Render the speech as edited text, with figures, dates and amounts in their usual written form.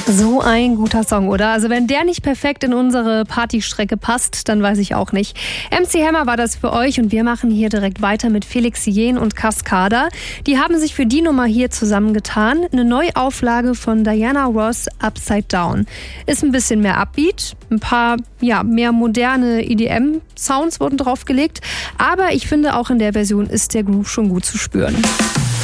So ein guter Song, oder? Also wenn der nicht perfekt in unsere Partystrecke passt, dann weiß ich auch nicht. MC Hammer war das für euch und wir machen hier direkt weiter mit Felix Jähn und Cascada. Die haben sich für die Nummer hier zusammengetan. Eine Neuauflage von Diana Ross, Upside Down. Ist ein bisschen mehr Upbeat, ein paar mehr moderne EDM-Sounds wurden draufgelegt. Aber ich finde, auch in der Version ist der Groove schon gut zu spüren.